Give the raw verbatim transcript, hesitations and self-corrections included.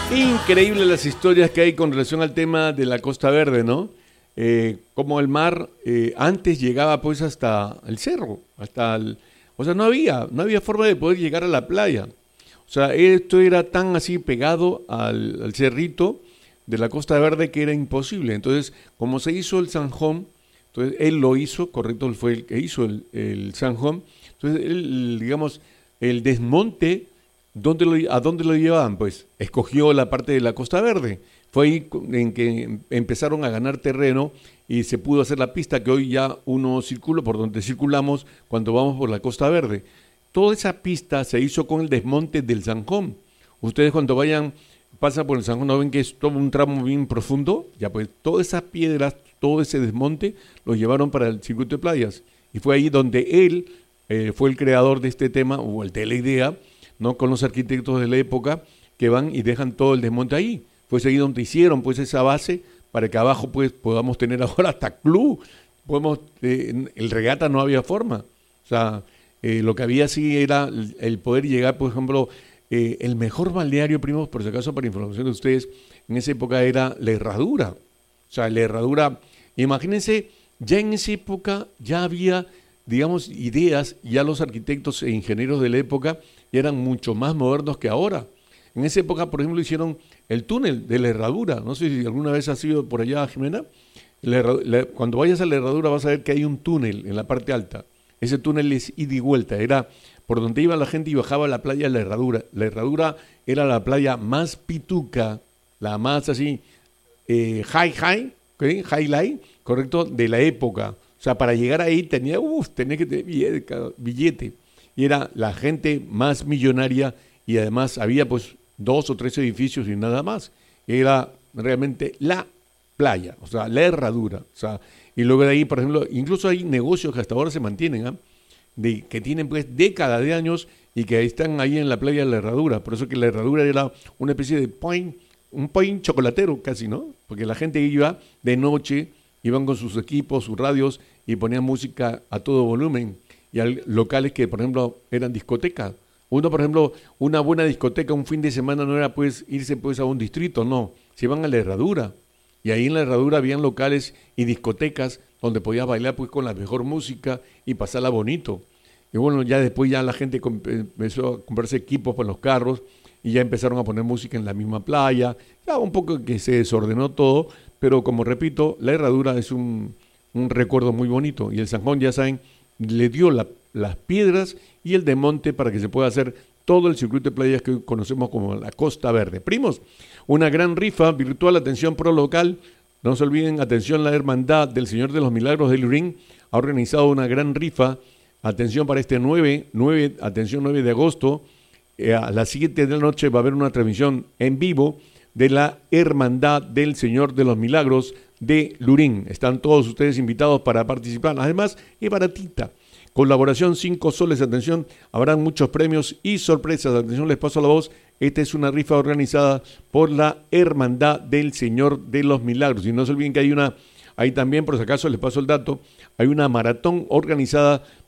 Increíble las historias que hay con relación al tema de la Costa Verde, ¿no? Eh, como el mar eh, antes llegaba pues hasta el cerro, hasta el, o sea, no había, no había forma de poder llegar a la playa. O sea, esto era tan así pegado al, al cerrito de la Costa Verde que era imposible. Entonces, como se hizo el zanjón, entonces él lo hizo, correcto, él fue el que hizo el, el zanjón. Entonces, él, digamos, el desmonte, ¿dónde lo, ¿a dónde lo llevaban? Pues escogió la parte de la Costa Verde. Fue ahí en que empezaron a ganar terreno y se pudo hacer la pista que hoy ya uno circula, por donde circulamos cuando vamos por la Costa Verde. Toda esa pista se hizo con el desmonte del zanjón. Ustedes cuando vayan, pasan por el zanjón, ¿no ven que es todo un tramo bien profundo? Ya pues, todas esas piedras, todo ese desmonte, lo llevaron para el circuito de playas. Y fue ahí donde él eh, fue el creador de este tema, o el de la idea, ¿no? Con los arquitectos de la época, que van y dejan todo el desmonte ahí. Fue ahí donde hicieron pues esa base, para que abajo pues podamos tener ahora hasta club. Podemos, eh, el regata no había forma. O sea, eh, lo que había sí era el, el poder llegar, por ejemplo, eh, el mejor balneario, primos, por si acaso, para información de ustedes, en esa época era La Herradura. O sea, La Herradura, imagínense, ya en esa época ya había, digamos, ideas, ya los arquitectos e ingenieros de la época ya eran mucho más modernos que ahora. En esa época, por ejemplo, hicieron el túnel de La Herradura. No sé si alguna vez has ido por allá, Jimena. La, la, cuando vayas a La Herradura vas a ver que hay un túnel en la parte alta. Ese túnel es ida y vuelta. Era por donde iba la gente y bajaba a la playa de La Herradura. La Herradura era la playa más pituca, la más así, eh, high, high, ¿okay? Highlight, correcto, de la época. O sea, para llegar ahí tenía, uff, tenía que tener billete, billete. Y era la gente más millonaria y además había pues dos o tres edificios y nada más. Era realmente la playa, o sea, La Herradura. O sea, y luego de ahí, por ejemplo, incluso hay negocios que hasta ahora se mantienen, ¿eh? De, que tienen pues décadas de años y que están ahí en la playa de La Herradura. Por eso que La Herradura era una especie de point, un point chocolatero casi, ¿no? Porque la gente iba de noche, iban con sus equipos, sus radios y ponían música a todo volumen. Y hay locales que, por ejemplo, eran discotecas. Uno, por ejemplo, una buena discoteca un fin de semana no era pues irse pues a un distrito, no, se iban a La Herradura. Y ahí en La Herradura habían locales y discotecas donde podías bailar pues con la mejor música y pasarla bonito. Y bueno, ya después ya la gente empezó a comprarse equipos para los carros y ya empezaron a poner música en la misma playa. Ya un poco que se desordenó todo, pero como repito, La Herradura es un, un recuerdo muy bonito. Y el Zanjón, ya saben, le dio la, las piedras y el desmonte para que se pueda hacer todo el circuito de playas que hoy conocemos como la Costa Verde. Primos, una gran rifa virtual, atención pro local. No se olviden, atención, la Hermandad del Señor de los Milagros del Lurín ha organizado una gran rifa. Atención para este nueve, nueve, atención, nueve de agosto, eh, a las siete de la noche va a haber una transmisión en vivo de la Hermandad del Señor de los Milagros de Lurín. Están todos ustedes invitados para participar. Además, es baratita. Colaboración cinco soles, atención, habrán muchos premios y sorpresas. Atención, les paso la voz. Esta es una rifa organizada por la Hermandad del Señor de los Milagros. Y no se olviden que hay una, ahí también, por si acaso les paso el dato, hay una maratón organizada